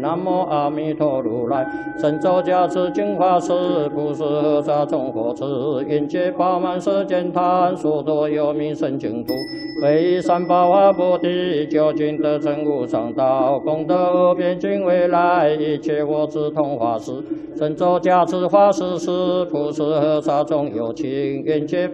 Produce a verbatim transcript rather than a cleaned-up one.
南无阿弥陀如来。神咒加持净法师，不是和沙众火持，愿界饱满世间坛，所多有名圣净土。为三宝阿菩提，究竟得成无上道，功德无边尽未来，一切我智同法师。神咒加持法师时，不是和沙众有情，愿界